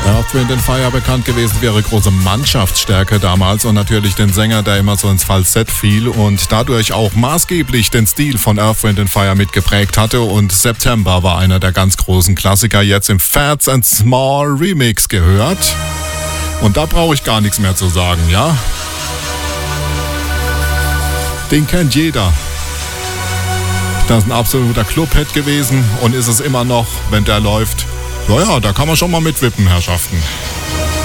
Earth, Wind & Fire bekannt gewesen für ihre große Mannschaftsstärke damals und natürlich den Sänger, der immer so ins Falsett fiel und dadurch auch maßgeblich den Stil von Earth, Wind & Fire mitgeprägt hatte. Und September war einer der ganz großen Klassiker, jetzt im Fats and Small Remix gehört. Und da brauche ich gar nichts mehr zu sagen, ja? Den kennt jeder. Das ist ein absoluter Clubhit gewesen und ist es immer noch, wenn der läuft. Ja, da kann man schon mal mitwippen, Herrschaften.